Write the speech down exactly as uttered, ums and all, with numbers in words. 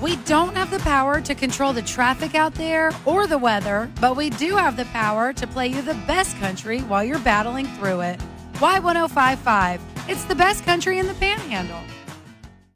We don't have the power to control the traffic out there or the weather, but we do have the power to play you the best country while you're battling through it. Y ten fifty-five. It's the best country in the Panhandle.